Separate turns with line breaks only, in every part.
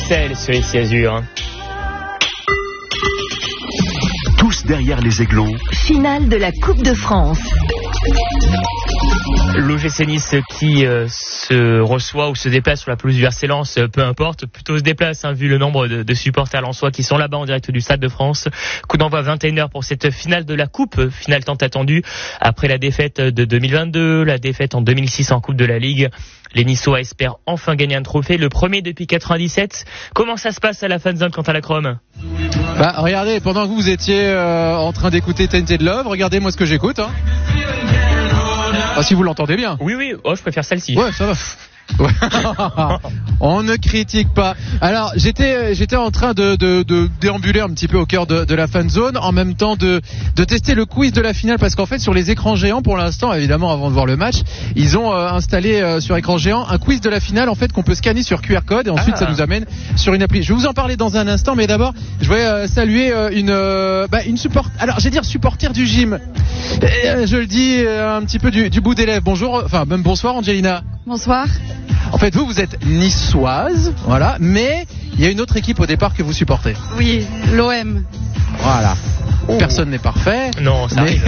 Bruxelles sur les Azur.
Tous derrière les Aiglons.
Finale de la Coupe de France.
L'OGC Nice qui se reçoit ou se déplace sur la pelouse du RC Lens, peu importe, plutôt se déplace vu le nombre de supporters lensois qui sont là-bas en direct du Stade de France. Coup d'envoi 21h pour cette finale de la Coupe, finale tant attendue après la défaite de 2022, la défaite en 2006 en Coupe de la Ligue. Les Niçois espèrent enfin gagner un trophée, le premier depuis 97. Comment ça se passe à la fanzone quant à la Chrome ?
Regardez, pendant que vous étiez en train d'écouter Tainted Love, regardez-moi ce que j'écoute. Si vous l'entendez bien.
Oui. Oh, je préfère celle-ci.
Ouais, ça va. On ne critique pas. Alors j'étais en train de déambuler un petit peu au cœur de la fan zone, en même temps de tester le quiz de la finale, parce qu'en fait sur les écrans géants pour l'instant, évidemment avant de voir le match, ils ont installé sur écran géant un quiz de la finale en fait qu'on peut scanner sur QR code et ensuite ça nous amène sur une appli. Je vais vous en parler dans un instant, mais d'abord je vais saluer une supporter du gym. Je le dis un petit peu du bout des lèvres. Bonjour, enfin même bonsoir Angelina.
Bonsoir.
En fait, vous êtes niçoise, voilà, mais il y a une autre équipe au départ que vous supportez.
Oui, l'OM.
Voilà. Personne n'est parfait.
Non, ça arrive.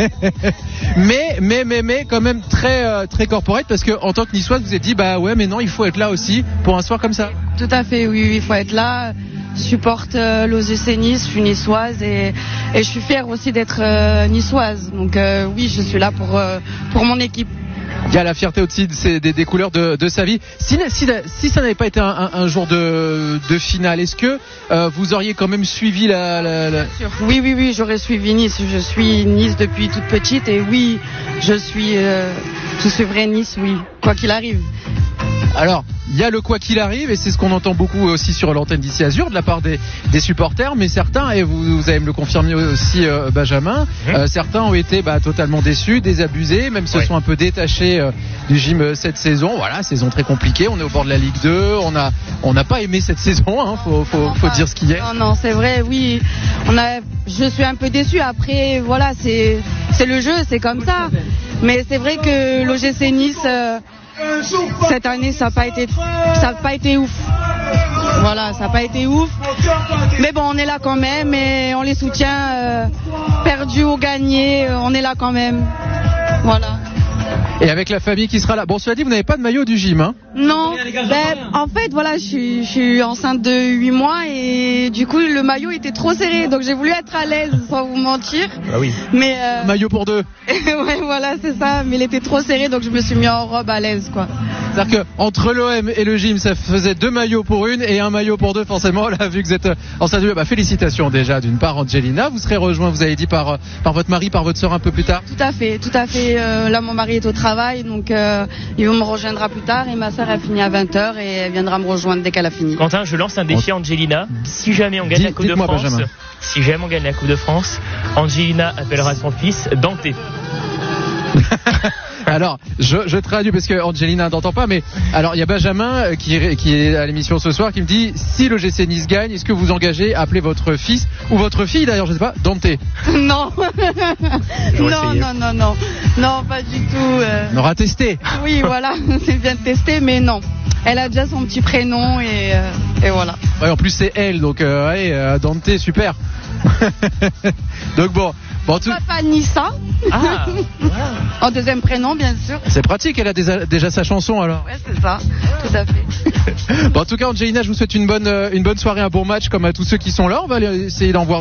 mais quand même très très corporate, parce que en tant que niçoise, vous êtes dit mais non, il faut être là aussi pour un soir comme ça.
Tout à fait, oui, il faut être là. Je supporte l'OGC Nice, je suis niçoise et je suis fière aussi d'être niçoise. Donc oui, je suis là pour mon équipe.
Il y a la fierté aussi des couleurs de sa vie. Si ça n'avait pas été un jour de finale, est-ce que vous auriez quand même suivi la...
Oui, j'aurais suivi Nice. Je suis Nice depuis toute petite et oui, je suivrai Nice, oui, quoi qu'il arrive.
Alors, il y a le quoi qu'il arrive, et c'est ce qu'on entend beaucoup aussi sur l'antenne d'Ici Azur de la part des supporters, mais certains, et vous allez me le confirmer aussi Benjamin, certains ont été totalement déçus, désabusés, même se sont un peu détachés du gym cette saison. Voilà, saison très compliquée, on est au bord de la Ligue 2, on n'a pas aimé cette saison, faut dire ce qu'il y a.
Non, c'est vrai, oui, je suis un peu déçu. Après, voilà, c'est le jeu, c'est comme ça, mais c'est vrai que l'OGC Nice... cette année, ça n'a pas été ouf. Voilà, ça n'a pas été ouf. Mais bon, on est là quand même et on les soutient. Perdu ou gagné, on est là quand même. Voilà.
Et avec la famille qui sera là. Bon, cela dit, vous n'avez pas de maillot du gym, hein ?
Non. En fait, voilà, je suis enceinte de 8 mois et du coup, le maillot était trop serré. Donc, j'ai voulu être à l'aise, sans vous mentir.
Ah oui.
Mais
maillot pour deux.
Ouais, voilà, c'est ça. Mais il était trop serré, donc je me suis mis en robe à l'aise, quoi.
C'est-à-dire qu'entre l'OM et le gym, ça faisait 2 maillots pour une et un maillot pour deux, forcément. Là, vu que vous êtes enceinte de... félicitations déjà d'une part, Angelina. Vous serez rejoint, vous avez dit, par votre mari, par votre sœur un peu plus tard.
Tout à fait. Là, mon mari est au travail, donc il me rejoindra plus tard. Et ma sœur, elle finit à 20h et elle viendra me rejoindre dès qu'elle a fini.
Quentin, je lance un défi à Angelina. Si jamais on gagne la Coupe de France,
Benjamin.
Si jamais on gagne la Coupe de France, Angelina appellera son fils Dante.
Alors, je traduis parce que Angelina n'entend pas, mais alors il y a Benjamin qui est à l'émission ce soir qui me dit, si le GC Nice gagne, est-ce que vous engagez à appeler votre fils ou votre fille d'ailleurs, je sais pas, Dante?
Non. Non, pas du tout.
On aura testé.
Oui, voilà, c'est bien de tester, mais non. Elle a déjà son petit prénom et voilà.
Ouais, en plus c'est elle, donc Dante, super. Donc bon.
Papa Nissa.
Ah, voilà.
En deuxième prénom, bien sûr.
C'est pratique, elle a déjà sa chanson alors.
Ouais, c'est ça, tout à fait.
En tout cas, Angelina, je vous souhaite une bonne soirée, un bon match comme à tous ceux qui sont là. On va essayer d'en voir